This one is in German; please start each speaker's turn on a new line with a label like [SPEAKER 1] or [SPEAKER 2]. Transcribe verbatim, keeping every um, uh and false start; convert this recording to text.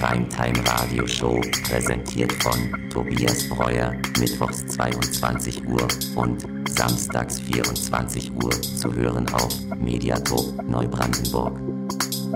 [SPEAKER 1] Primetime-Radio-Show, präsentiert von Tobias Breuer, mittwochs zweiundzwanzig Uhr und samstags vierundzwanzig Uhr, zu hören auf Mediator Neubrandenburg.